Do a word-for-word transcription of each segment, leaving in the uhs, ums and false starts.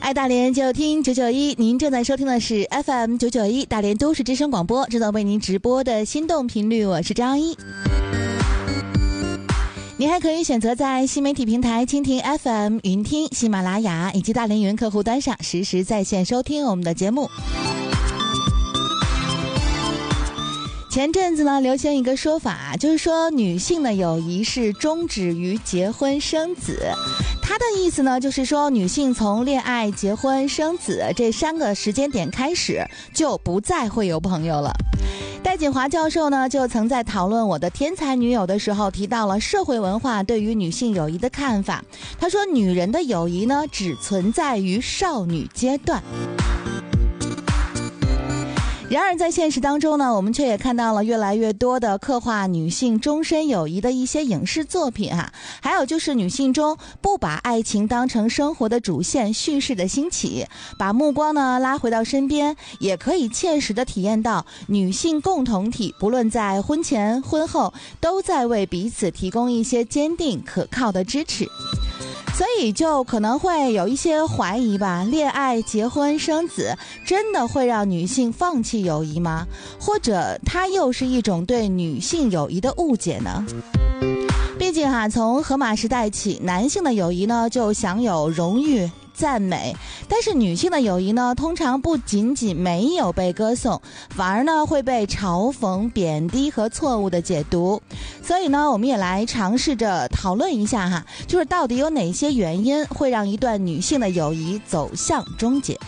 爱大连就听九九一，您正在收听的是 F M 九九一大连都市之声广播，正在为您直播的心动频率，我是张一。您还可以选择在新媒体平台蜻蜓 F M、云听、喜马拉雅以及大连云客户端上实时在线收听我们的节目。前阵子呢，流行一个说法，就是说女性的友谊是终止于结婚生子。它的意思呢，就是说女性从恋爱、结婚、生子这三个时间点开始，就不再会有朋友了。戴锦华教授呢，就曾在讨论我的天才女友的时候，提到了社会文化对于女性友谊的看法。他说，女人的友谊呢，只存在于少女阶段。然而在现实当中呢，我们却也看到了越来越多的刻画女性终身友谊的一些影视作品哈、啊，还有就是女性中不把爱情当成生活的主线叙事的兴起，把目光呢拉回到身边，也可以切实的体验到女性共同体不论在婚前婚后都在为彼此提供一些坚定可靠的支持。所以就可能会有一些怀疑吧，恋爱、结婚、生子真的会让女性放弃友谊吗？或者它又是一种对女性友谊的误解呢？毕竟哈、啊，从荷马时代起，男性的友谊呢就享有荣誉赞美，但是女性的友谊呢，通常不仅仅没有被歌颂，反而呢会被嘲讽、贬低和错误的解读。所以呢，我们也来尝试着讨论一下哈，就是到底有哪些原因会让一段女性的友谊走向终结。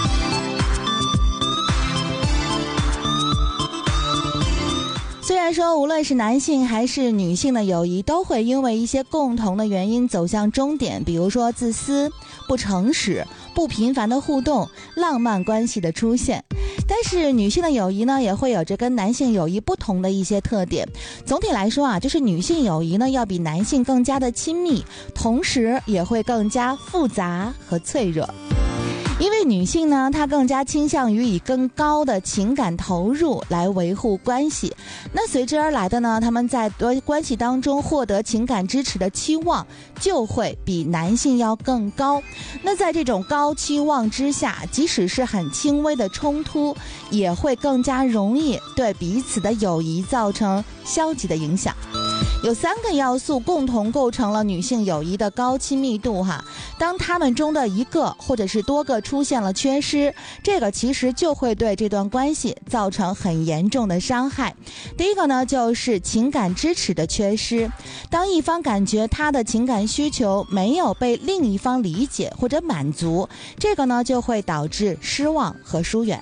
虽然说无论是男性还是女性的友谊都会因为一些共同的原因走向终点，比如说自私、不诚实、不频繁的互动、浪漫关系的出现，但是女性的友谊呢也会有着跟男性友谊不同的一些特点。总体来说啊，就是女性友谊呢要比男性更加的亲密，同时也会更加复杂和脆弱。因为女性呢，她更加倾向于以更高的情感投入来维护关系，那随之而来的呢，她们在关系当中获得情感支持的期望就会比男性要更高。那在这种高期望之下，即使是很轻微的冲突，也会更加容易对彼此的友谊造成消极的影响。有三个要素共同构成了女性友谊的高亲密度哈。当他们中的一个或者是多个出现了缺失，这个其实就会对这段关系造成很严重的伤害。第一个呢，就是情感支持的缺失。当一方感觉他的情感需求没有被另一方理解或者满足，这个呢就会导致失望和疏远。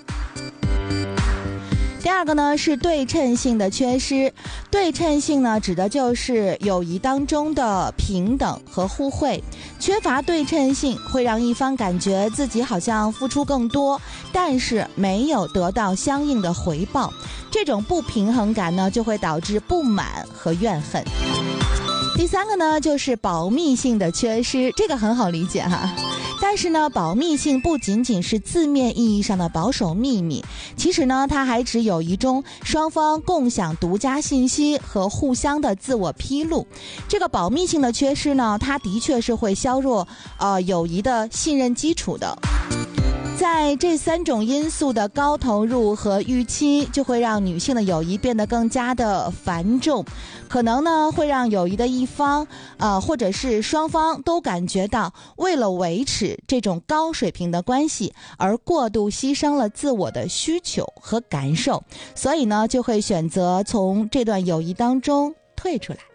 第二个呢是对称性的缺失。对称性呢指的就是友谊当中的平等和互惠，缺乏对称性会让一方感觉自己好像付出更多，但是没有得到相应的回报，这种不平衡感呢就会导致不满和怨恨。第三个呢就是保密性的缺失，这个很好理解哈。但是呢，保密性不仅仅是字面意义上的保守秘密，其实呢，它还指友谊中双方共享独家信息和互相的自我披露。这个保密性的缺失呢，它的确是会削弱呃友谊的信任基础的。在这三种因素的高投入和预期，就会让女性的友谊变得更加的繁重，可能呢会让友谊的一方呃或者是双方都感觉到为了维持这种高水平的关系而过度牺牲了自我的需求和感受，所以呢就会选择从这段友谊当中退出来。